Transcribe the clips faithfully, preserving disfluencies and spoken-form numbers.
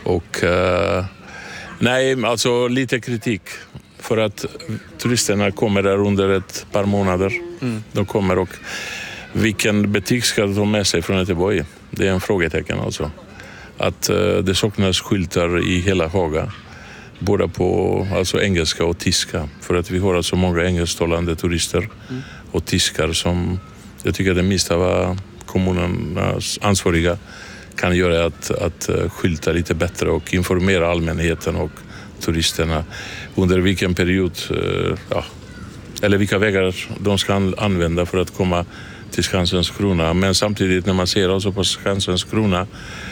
Och uh, nej, alltså lite kritik. För att turisterna kommer där under ett par månader. Mm. De kommer och vilken butik ska de ta med sig från Göteborg? Det är en frågetecken alltså. Att uh, det saknas skyltar i hela Haga. Både på alltså engelska och tyska. För att vi har alltså många engelsktalande turister mm. och tyskar som jag tycker det minsta var kommunernas ansvariga kan göra att, att skylta lite bättre och informera allmänheten och turisterna under vilken period, ja, eller vilka vägar de ska använda för att komma till Skansens krona. Men samtidigt när man ser alltså på Skansens krona,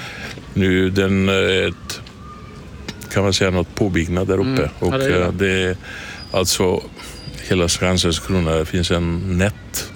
nu den ett, kan man säga något påbyggnad där uppe. Mm. Och ja, det, är det är alltså hela Skansens krona, det finns en nät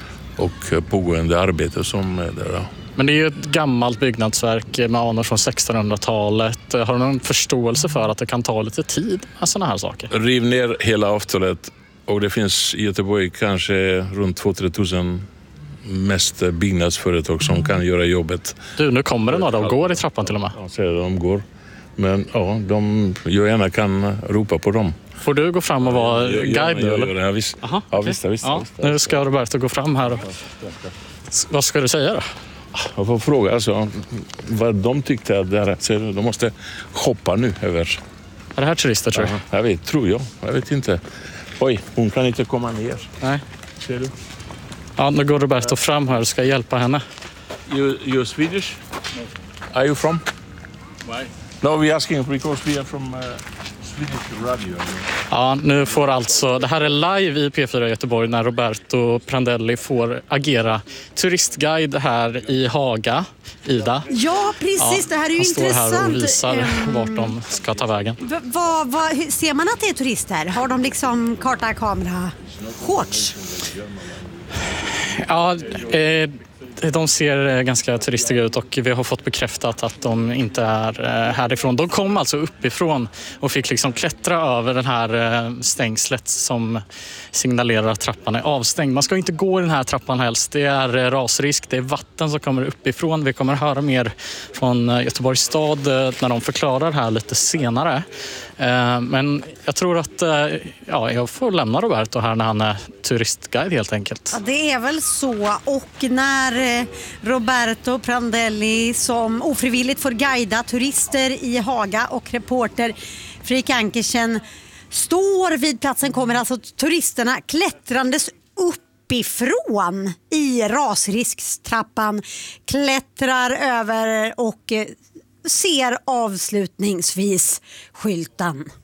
och pågående arbete som är där. Men det är ju ett gammalt byggnadsverk med anor från sextonhundratalet. Har du någon förståelse för att det kan ta lite tid med sådana här saker? Riv ner hela avtalet och det finns i Göteborg kanske runt två till tre tusen mest byggnadsföretag som mm. kan göra jobbet. Du, nu kommer det några och går i trappan till och med. Ja, så de går. Men ja, de, jag gärna kan ropa på dem. Får du gå fram och vara ja, guide nu? Eller? Ja, visst. Aha, ja, okay. visst, visst, ja, visst. Nu ska Roberto gå fram här. Och... Vad ska du säga då? Jag får fråga alltså, vad de tyckte att det här, så de måste hoppa nu över. Är det här turister tror du? Ja, jag vet, tror jag. Jag vet inte. Oj, hon kan inte komma ner. Nej. Ser du? Ja, nu går Roberto fram här och ska hjälpa henne. You, you're Swedish? No. Are you from? Why? No, we're asking because we are from uh, Swedish radio. Ja, nu får alltså, det här är live i P fyra Göteborg när Roberto Prandelli får agera turistguide här i Haga. Ida. Ja, precis. Ja, det här är ju han intressant. Han står här och visar um, vart de ska ta vägen. Va, va, va, ser man att det är turister? Har de liksom karta, kamera, shorts? Ja, eh, de ser ganska turistiga ut och vi har fått bekräftat att de inte är härifrån. De kom alltså uppifrån och fick liksom klättra över den här stängslet som signalerar att trappan är avstängd. Man ska inte gå i den här trappan helst. Det är rasrisk, det är vatten som kommer uppifrån. Vi kommer höra mer från Göteborgs stad när de förklarar här lite senare. Men jag tror att ja, jag får lämna Roberto här när han är turistguide helt enkelt. Ja, det är väl så. Och när Roberto Prandelli som ofrivilligt får guida turister i Haga och reporter Fredrik Ankersen står vid platsen kommer alltså turisterna klättrandes uppifrån i rasriskstrappan, klättrar över och ser avslutningsvis skylten.